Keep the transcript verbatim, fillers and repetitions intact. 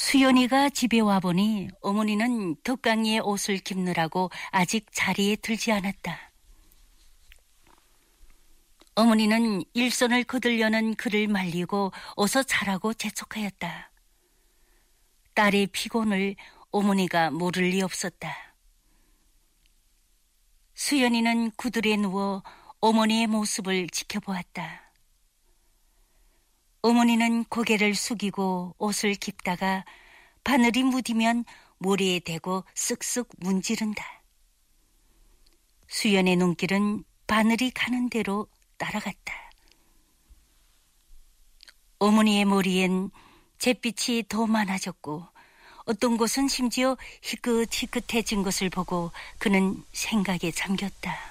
수연이가 집에 와보니 어머니는 덕강이의 옷을 깁느라고 아직 자리에 들지 않았다. 어머니는 일손을 거들려는 그를 말리고 어서 자라고 재촉하였다. 딸의 피곤을 어머니가 모를 리 없었다. 수연이는 구들에 누워 어머니의 모습을 지켜보았다. 어머니는 고개를 숙이고 옷을 깁다가 바늘이 무디면 모래에 대고 쓱쓱 문지른다. 수연의 눈길은 바늘이 가는 대로 따라갔다. 어머니의 머리엔 잿빛이 더 많아졌고 어떤 곳은 심지어 희끗희끗해진 것을 보고 그는 생각에 잠겼다.